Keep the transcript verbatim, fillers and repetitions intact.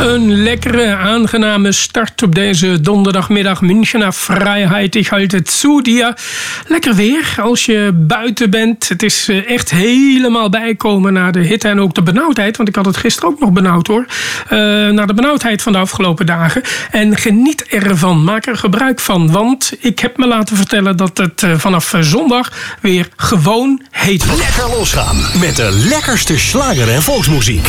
Een lekkere, aangename start op deze donderdagmiddag. Münchener Freiheit, ik halte het zu dir. Lekker weer als je buiten bent. Het is echt helemaal bijkomen na de hitte en ook de benauwdheid. Want ik had het gisteren ook nog benauwd hoor. Uh, na de benauwdheid van de afgelopen dagen. En geniet ervan. Maak er gebruik van. Want ik heb me laten vertellen dat het vanaf zondag weer gewoon heet wordt. Lekker losgaan met de lekkerste slager en volksmuziek.